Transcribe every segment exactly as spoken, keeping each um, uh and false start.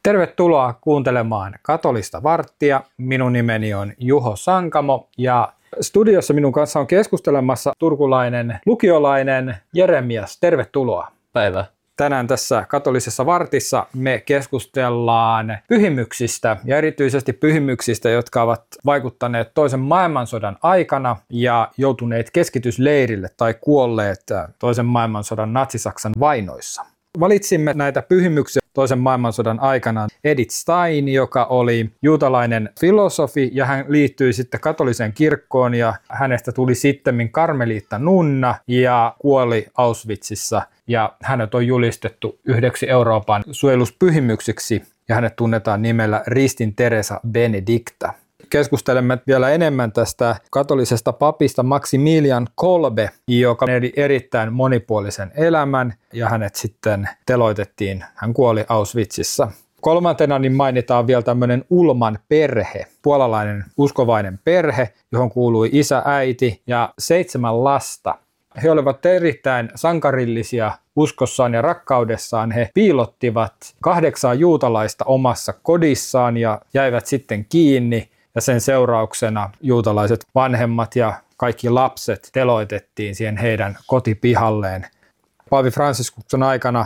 Tervetuloa kuuntelemaan Katolista varttia. Minun nimeni on Juho Sankamo ja studiossa minun kanssa on keskustelemassa turkulainen lukiolainen Jeremias. Tervetuloa. Päivä. Tänään tässä Katolisessa vartissa me keskustellaan pyhimyksistä ja erityisesti pyhimyksistä, jotka ovat vaikuttaneet toisen maailmansodan aikana ja joutuneet keskitysleirille tai kuolleet toisen maailmansodan natsi-Saksan vainoissa. Valitsimme näitä pyhimyksiä toisen maailmansodan aikana Edith Stein, joka oli juutalainen filosofi ja hän liittyi sitten katoliseen kirkkoon ja hänestä tuli sittemmin karmeliitta nunna ja kuoli Auschwitzissa ja hänet on julistettu yhdeksi Euroopan suojeluspyhimyksiksi ja hänet tunnetaan nimellä Ristin Teresa Benedicta. Keskustelemme vielä enemmän tästä katolisesta papista Maximilian Kolbe, joka eli erittäin monipuolisen elämän ja hänet sitten teloitettiin. Hän kuoli Auschwitzissa. Kolmantena niin mainitaan vielä tämmöinen Ulman perhe, puolalainen uskovainen perhe, johon kuului isä, äiti ja seitsemän lasta. He olivat erittäin sankarillisia uskossaan ja rakkaudessaan. He piilottivat kahdeksaa juutalaista omassa kodissaan ja jäivät sitten kiinni. Ja sen seurauksena juutalaiset vanhemmat ja kaikki lapset teloitettiin siihen heidän kotipihalleen. Paavi Fransiskuksen aikana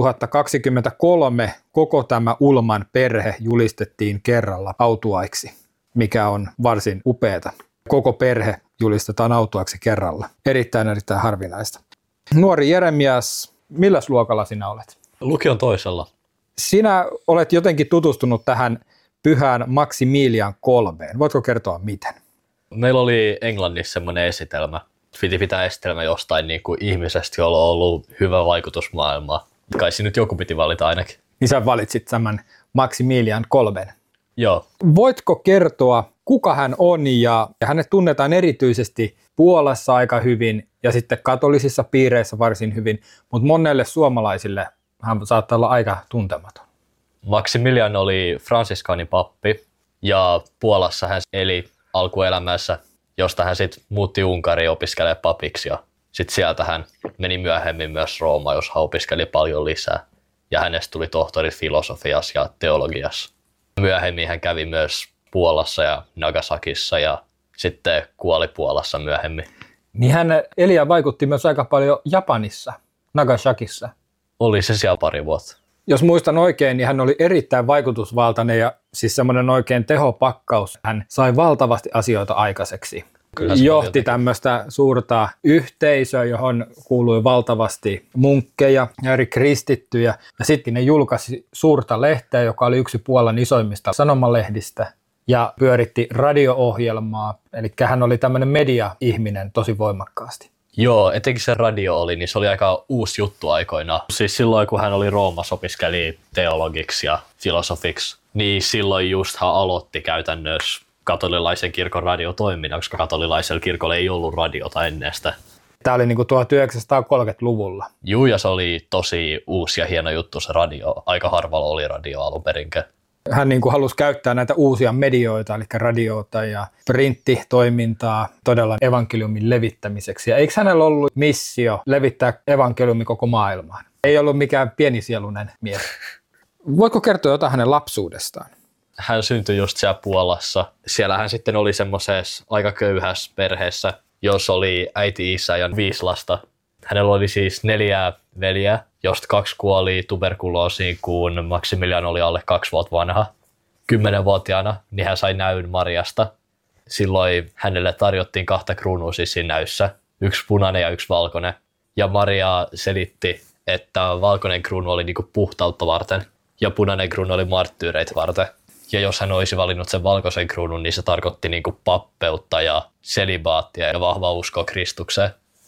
kaksituhattakaksikymmentäkolme koko tämä Ulman perhe julistettiin kerralla autuaiksi, mikä on varsin upeata. Koko perhe julistetaan autuaiksi kerralla. Erittäin erittäin harvinaista. Nuori Jeremias, milläs luokalla sinä olet? Lukion toisella. Sinä olet jotenkin tutustunut tähän pyhään Maximilian Kolbeen. Voitko kertoa miten? Meillä oli Englannissa semmoinen esitelmä. Piti pitää esitelmä jostain niin kuin ihmisestä, jolla on ollut hyvä vaikutus maailmaan. Kai siinä nyt joku piti valita ainakin. Niin sä valitsit tämän Maximilian Kolben. Joo. Voitko kertoa, kuka hän on ja, ja hänet tunnetaan erityisesti Puolassa aika hyvin ja sitten katolisissa piireissä varsin hyvin, mutta monelle suomalaisille hän saattaa olla aika tuntematon. Maximilian oli fransiskaanipappi ja Puolassa hän eli alkuelämässä, josta hän sitten muutti Unkariin opiskelemaan papiksi ja sitten sieltä hän meni myöhemmin myös Roomaan, jos hän opiskeli paljon lisää ja hänestä tuli tohtori filosofiassa ja teologiassa. Myöhemmin hän kävi myös Puolassa ja Nagasakissa ja sitten kuoli Puolassa myöhemmin. Niin hän eli ja vaikutti myös aika paljon Japanissa, Nagasakissa. Oli se siellä pari vuotta. Jos muistan oikein, niin hän oli erittäin vaikutusvaltainen ja siis semmoinen oikein tehopakkaus. Hän sai valtavasti asioita aikaiseksi. Kyllä johti tämmöistä suurta yhteisöä, johon kuului valtavasti munkkeja ja eri kristittyjä. Ja sitten ne julkaisi suurta lehteä, joka oli yksi Puolan isoimmista sanomalehdistä ja pyöritti radio-ohjelmaa. Eli hän oli tämmöinen media-ihminen tosi voimakkaasti. Joo, etenkin se radio oli, niin se oli aika uusi juttu aikoinaan. Siis silloin, kun hän oli Roomassa, opiskeli teologiksi ja filosofiksi, niin silloin just hän aloitti käytännössä katolilaisen kirkon radiotoiminnan, koska katolilaisella kirkolla ei ollut radiota ennen sitä. Tämä oli niin kuin tuhatyhdeksänsataakolmekymmentäluvulla. Juu, ja se oli tosi uusi ja hieno juttu se radio. Aika harvalla oli radio alun perinkin. Hän niin kuin halusi käyttää näitä uusia medioita, eli radiota ja printtitoimintaa todella evankeliumin levittämiseksi. Ja eikö hänellä ollut missio levittää evankeliumi koko maailmaan? Ei ollut mikään pienisieluinen mies. Voitko kertoa jotain hänen lapsuudestaan? Hän syntyi just siellä Puolassa. Siellä hän sitten oli semmoisessa aika köyhässä perheessä, jossa oli äiti, isä ja viisi lasta. Hänellä oli siis neljä veljeä, josta kaksi kuoli tuberkuloosiin, kun Maximilian oli alle kaksi vuotta vanha. Kymmenenvuotiaana niin hän sai näyn Mariasta. Silloin hänelle tarjottiin kahta kruunua siis siinä näyssä, yksi punainen ja yksi valkoinen. Ja Maria selitti, että valkoinen kruunu oli niinku puhtautta varten ja punainen kruunu oli marttyyreitä varten. Ja jos hän olisi valinnut sen valkoisen kruunun, niin se tarkoitti niinku pappeutta ja selibaattia ja vahvaa uskoa Kristukseen.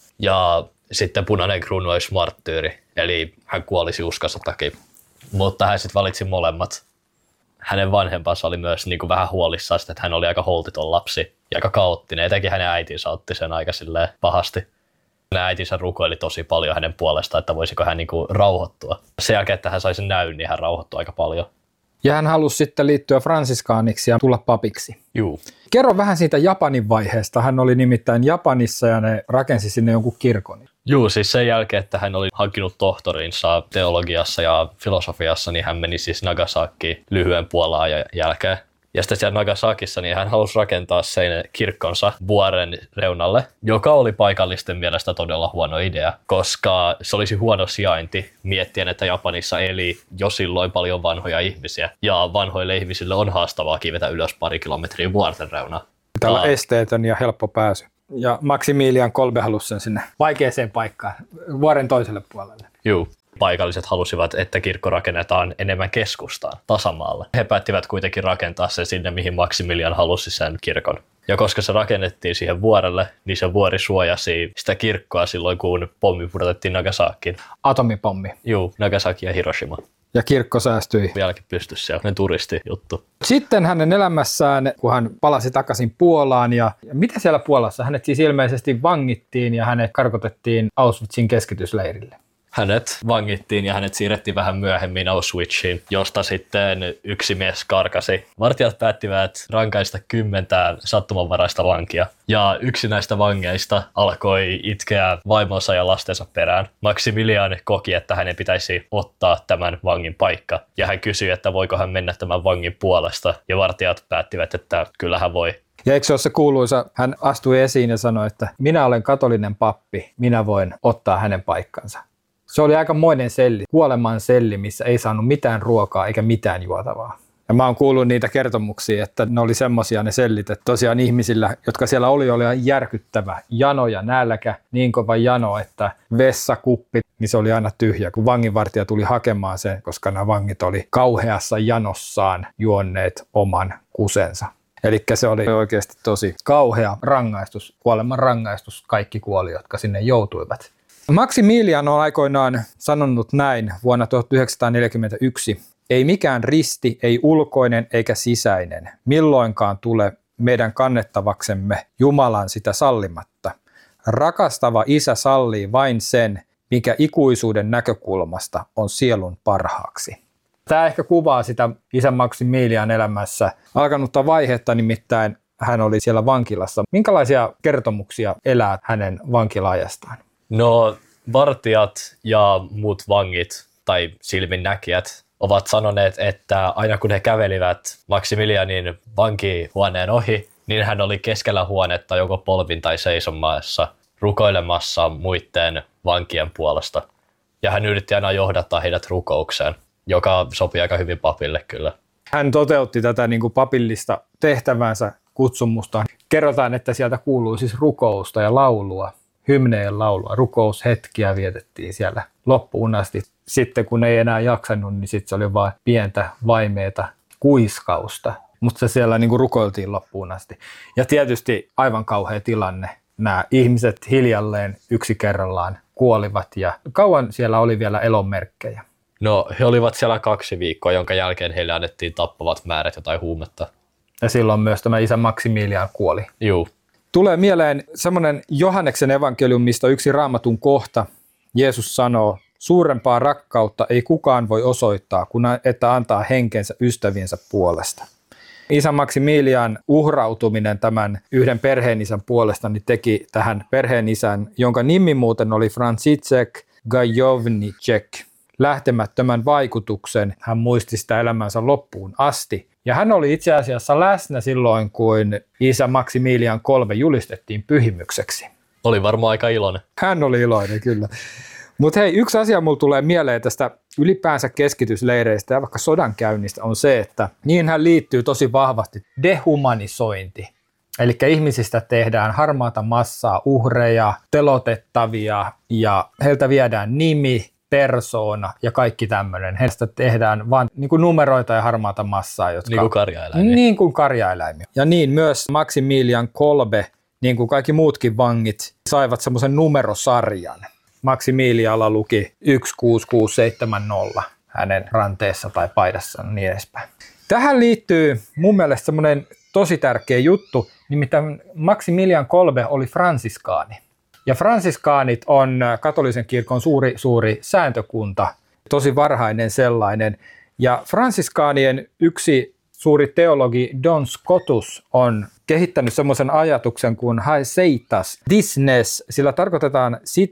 Ja sitten punainen kruunu olisi marttyyri, eli hän kuolisi uskonsa takia. Mutta hän sitten valitsi molemmat. Hänen vanhempansa oli myös niin kuin vähän huolissaan, että hän oli aika holtiton lapsi ja aika kaoottinen. Etenkin hänen äitinsä otti sen aika pahasti. Hänen äitinsä rukoili tosi paljon hänen puolestaan, että voisiko hän niin kuin rauhoittua. Sen jälkeen, että hän sai sen näyn, niin hän rauhoittui aika paljon. Ja hän halusi sitten liittyä fransiskaaniksi ja tulla papiksi. Juu. Kerro vähän siitä Japanin vaiheesta. Hän oli nimittäin Japanissa ja ne rakensi sinne jonkun kirkon. Juu, siis sen jälkeen, että hän oli hankkinut tohtorinsa teologiassa ja filosofiassa, niin hän meni siis Nagasakiin lyhyen puola-ajan jälkeen. Ja sitten siellä Nagasakissa niin hän halusi rakentaa sen kirkkonsa vuoren reunalle, joka oli paikallisten mielestä todella huono idea, koska se olisi huono sijainti miettien, että Japanissa eli jo silloin paljon vanhoja ihmisiä. Ja vanhoille ihmisille on haastavaa kiivetä ylös pari kilometriä vuorten reunaa. Täällä on esteetön ja helppo pääsy. Ja Maximilian Kolbe halusi sen sinne vaikeaseen paikkaan, vuoren toiselle puolelle. Juu. Paikalliset halusivat, että kirkko rakennetaan enemmän keskustaan, tasamaalle. He päättivät kuitenkin rakentaa sen sinne, mihin Maximilian halusi sen kirkon. Ja koska se rakennettiin siihen vuorelle, niin se vuori suojasi sitä kirkkoa silloin, kun pommi pudotettiin Nagasakiin. Atomipommi. Juu, Nagasaki ja Hiroshima. Ja kirkko säästyi. Vieläkin pystyssä, se on turistijuttu. Sitten hänen elämässään, kun hän palasi takaisin Puolaan, ja, ja mitä siellä Puolassa? Hänet siis ilmeisesti vangittiin ja hänet karkotettiin Auschwitzin keskitysleirille. Hänet vangittiin ja hänet siirrettiin vähän myöhemmin Auschwitziin, josta sitten yksi mies karkasi. Vartijat päättivät rankaista kymmentä sattumanvaraista vankia. Ja yksi näistä vangeista alkoi itkeä vaimonsa ja lastensa perään. Maximilian koki, että hänen pitäisi ottaa tämän vangin paikka. Ja hän kysyi, että voiko hän mennä tämän vangin puolesta. Ja vartijat päättivät, että kyllä hän voi. Ja eikö se ole se kuuluisa, hän astui esiin ja sanoi, että minä olen katolinen pappi, minä voin ottaa hänen paikkansa. Se oli aikamoinen selli, kuoleman selli, missä ei saanut mitään ruokaa eikä mitään juotavaa. Ja mä oon kuullut niitä kertomuksia, että ne oli semmosia ne sellit, että tosiaan ihmisillä, jotka siellä oli, oli järkyttävä jano ja nälkä, niin kova jano, että vessakuppi, niin se oli aina tyhjä, kun vanginvartija tuli hakemaan sen, koska nämä vangit oli kauheassa janossaan juonneet oman kusensa. Eli se oli oikeasti tosi kauhea rangaistus, kuoleman rangaistus, kaikki kuoli, jotka sinne joutuivat. Maximilian on aikoinaan sanonut näin vuonna tuhatyhdeksänsataaneljäkymmentäyksi. Ei mikään risti, ei ulkoinen eikä sisäinen, milloinkaan tule meidän kannettavaksemme Jumalan sitä sallimatta. Rakastava isä sallii vain sen, mikä ikuisuuden näkökulmasta on sielun parhaaksi. Tämä ehkä kuvaa sitä isä Maximilian elämässä alkanutta vaihetta, nimittäin hän oli siellä vankilassa. Minkälaisia kertomuksia elää hänen vankila-ajastaan? No, vartijat ja muut vangit tai silminnäkijät ovat sanoneet, että aina kun he kävelivät Maximilianin vankihuoneen ohi, niin hän oli keskellä huonetta joko polvin tai seisomassa rukoilemassa muiden vankien puolesta. Ja hän yritti aina johdattaa heidät rukoukseen, joka sopii aika hyvin papille kyllä. Hän toteutti tätä niin kuin papillista tehtävänsä kutsumusta. Kerrotaan, että sieltä kuuluu siis rukousta ja laulua. Hymnejen laulua, rukoushetkiä vietettiin siellä loppuun asti. Sitten kun ei enää jaksanut, niin sitten se oli vain pientä vaimeeta kuiskausta. Mutta se siellä niin kuin rukoiltiin loppuun asti. Ja tietysti aivan kauhea tilanne. Nämä ihmiset hiljalleen yksi kerrallaan kuolivat ja kauan siellä oli vielä elonmerkkejä. No he olivat siellä kaksi viikkoa, jonka jälkeen heille annettiin tappavat määrät jotain huumetta. Ja silloin myös tämä isä Maximilian kuoli. Juu. Tulee mieleen semmoinen Johanneksen evankeliumista yksi raamatun kohta. Jeesus sanoo, suurempaa rakkautta ei kukaan voi osoittaa, kun että antaa henkensä ystäviensä puolesta. Isä Maximilian uhrautuminen tämän yhden perheenisän puolesta niin teki tähän perheenisän, jonka nimi muuten oli Franciszek Gajowniczek, lähtemättömän vaikutuksen. Hän muisti sitä elämänsä loppuun asti. Ja hän oli itse asiassa läsnä silloin, kun isä Maximilian Kolbe julistettiin pyhimykseksi. Oli varmaan aika iloinen. Hän oli iloinen, kyllä. Mutta hei, yksi asia mulle tulee mieleen tästä ylipäänsä keskitysleireistä ja vaikka sodankäynnistä on se, että niinhän liittyy tosi vahvasti dehumanisointi. Eli ihmisistä tehdään harmaata massaa, uhreja, telotettavia ja heiltä viedään nimi, persoona ja kaikki tämmöinen. Heistä tehdään vain niin kuin numeroita ja harmaata massaa. Jotka, niin kuin karjaeläimiä. Niin kuin karjaeläimiä. Ja niin myös Maximilian Kolbe, niin kuin kaikki muutkin vangit, saivat semmoisen numerosarjan. Maximilialla luki yksi kuusi kuusi seitsemän nolla hänen ranteessa tai paidassaan niin edespäin. Tähän liittyy mun mielestä semmoinen tosi tärkeä juttu, nimittäin Maximilian Kolbe oli fransiskaani. Ja fransiskaanit on katolisen kirkon suuri, suuri sääntökunta, tosi varhainen sellainen. Ja fransiskaanien yksi suuri teologi Don Scotus on kehittänyt semmoisen ajatuksen kuin haeseitas disnes, sillä tarkoitetaan sitä,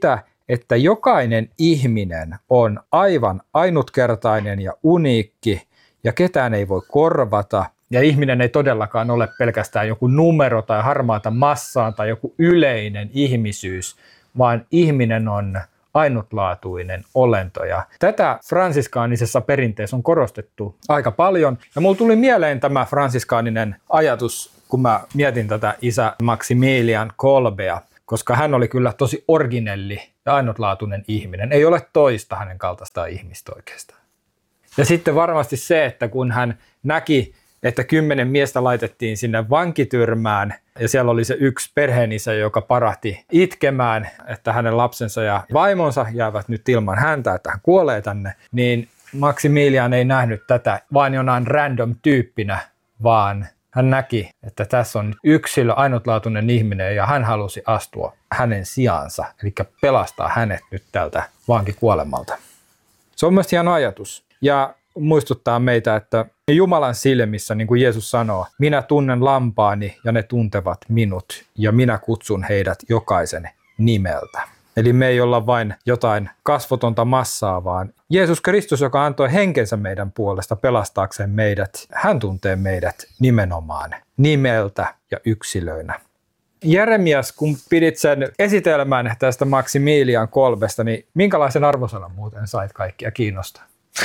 että jokainen ihminen on aivan ainutkertainen ja uniikki ja ketään ei voi korvata. Ja ihminen ei todellakaan ole pelkästään joku numero tai harmaata massaa tai joku yleinen ihmisyys, vaan ihminen on ainutlaatuinen olento. Ja tätä fransiskaanisessa perinteessä on korostettu aika paljon. Ja mulla tuli mieleen tämä fransiskaaninen ajatus, kun mä mietin tätä isä Maximilian Kolbea, koska hän oli kyllä tosi originelli ja ainutlaatuinen ihminen. Ei ole toista hänen kaltaistaan ihmistä oikeastaan. Ja sitten varmasti se, että kun hän näki, että kymmenen miestä laitettiin sinne vankityrmään ja siellä oli se yksi perheenisä, joka parahti itkemään, että hänen lapsensa ja vaimonsa jäävät nyt ilman häntä, että hän kuolee tänne, niin Maximilian ei nähnyt tätä vain jonain random tyyppinä, vaan hän näki, että tässä on yksilö, ainutlaatuinen ihminen ja hän halusi astua hänen sijaansa, eli pelastaa hänet nyt tältä vankikuolemalta. Se on myös hieno ajatus ja muistuttaa meitä, että Jumalan silmissä, niin kuin Jeesus sanoo, minä tunnen lampaani ja ne tuntevat minut ja minä kutsun heidät jokaisen nimeltä. Eli me ei olla vain jotain kasvotonta massaa, vaan Jeesus Kristus, joka antoi henkensä meidän puolesta pelastaakseen meidät, hän tuntee meidät nimenomaan nimeltä ja yksilöinä. Jeremias, kun pidit sen esitelmän tästä Maximilian Kolbesta, niin minkälaisen arvosanan muuten sait kaikkia kiinnostaa?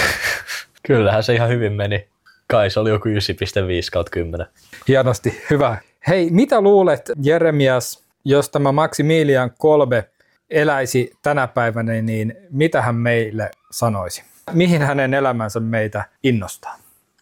Kyllähän se ihan hyvin meni. Kai se oli joku yhdeksän pilkku viisi kautta kymmenen. Hienosti, hyvä. Hei, mitä luulet, Jeremias, jos tämä Maximilian Kolbe eläisi tänä päivänä, niin mitä hän meille sanoisi? Mihin hänen elämänsä meitä innostaa?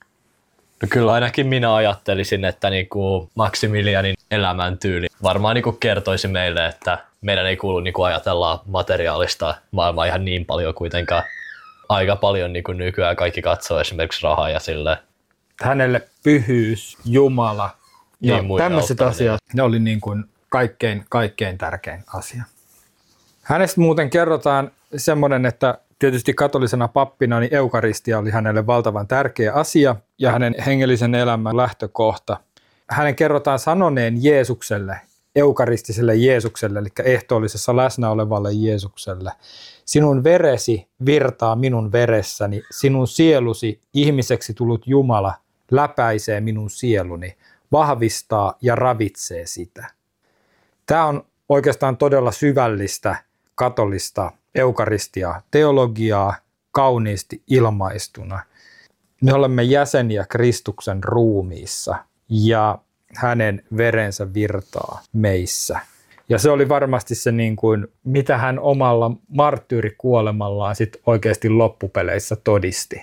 No kyllä ainakin minä ajattelisin, että niinku Maximilianin elämäntyyli varmaan niinku kertoisi meille, että meidän ei kuulu niinku ajatella materiaalista maailmaa ihan niin paljon kuitenkaan. Aika paljon niin kuin nykyään kaikki katsoo esimerkiksi rahaa ja silleen. Hänelle pyhyys, Jumala ja niin, tämmöiset asiat, ne oli niin kuin kaikkein, kaikkein tärkein asia. Hänestä muuten kerrotaan semmoinen, että tietysti katolisena pappina niin eukaristia oli hänelle valtavan tärkeä asia ja hänen hengellisen elämän lähtökohta. Hänen kerrotaan sanoneen Jeesukselle, eukaristiselle Jeesukselle, eli ehtoollisessa läsnä olevalle Jeesukselle. Sinun veresi virtaa minun veressäni, sinun sielusi, ihmiseksi tullut Jumala, läpäisee minun sieluni, vahvistaa ja ravitsee sitä. Tämä on oikeastaan todella syvällistä katolista eukaristia, teologiaa, kauniisti ilmaistuna. Me olemme jäseniä Kristuksen ruumiissa ja hänen verensä virtaa meissä. Ja se oli varmasti se, niin kuin, mitä hän omalla marttyyrikuolemallaan sit oikeasti loppupeleissä todisti.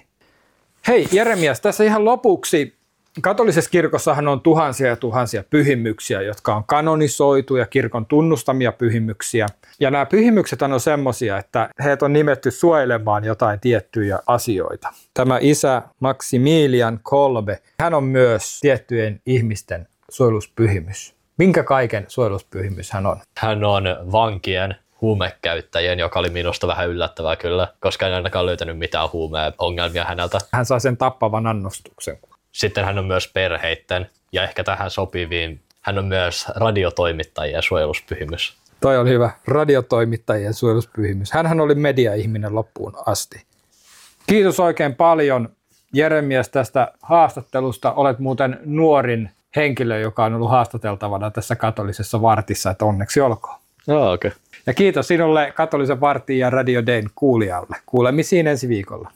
Hei Jeremias, tässä ihan lopuksi. Katolisessa kirkossahan on tuhansia ja tuhansia pyhimyksiä, jotka on kanonisoitu ja kirkon tunnustamia pyhimyksiä. Ja nämä pyhimykset on semmoisia, että heidät on nimetty suojelemaan jotain tiettyjä asioita. Tämä isä Maximilian Kolbe, hän on myös tiettyjen ihmisten suojeluspyhimys. Minkä kaiken suojeluspyhimys hän on? Hän on vankien, huumekäyttäjien, joka oli minusta vähän yllättävää kyllä, koska en ainakaan löytänyt mitään huumeongelmia häneltä. Hän saa sen tappavan annostuksen. Sitten hän on myös perheitten ja ehkä tähän sopiviin. Hän on myös radiotoimittajien suojeluspyhimys. Toi on hyvä. Radiotoimittajien suojeluspyhimys. Hänhän oli media-ihminen loppuun asti. Kiitos oikein paljon Jeremias tästä haastattelusta. Olet muuten nuorin henkilö, joka on ollut haastateltavana tässä katolisessa vartissa, että onneksi olkoon. No, okei. Okay. Ja kiitos sinulle katolisen vartin ja Radio Dayn kuulijalle. Kuulemisiin ensi viikolla.